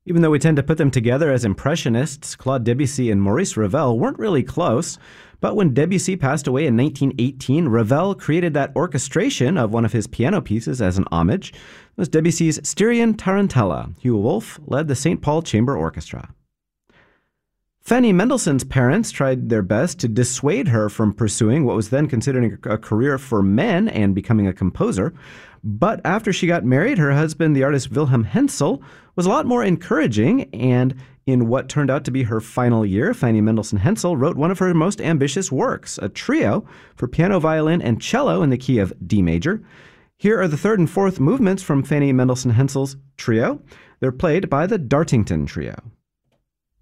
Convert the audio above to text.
Even though we tend to put them together as impressionists, Claude Debussy and Maurice Ravel weren't really close. But when Debussy passed away in 1918, Ravel created that orchestration of one of his piano pieces as an homage. It was Debussy's Styrian Tarantella. Hugh Wolf led the St. Paul Chamber Orchestra. Fanny Mendelssohn's parents tried their best to dissuade her from pursuing what was then considered a career for men and becoming a composer. But after she got married, her husband, the artist Wilhelm Hensel, was a lot more encouraging, and in what turned out to be her final year, Fanny Mendelssohn Hensel wrote one of her most ambitious works, a trio for piano, violin, and cello in the key of D major. Here are the third and fourth movements from Fanny Mendelssohn Hensel's trio. They're played by the Dartington Trio.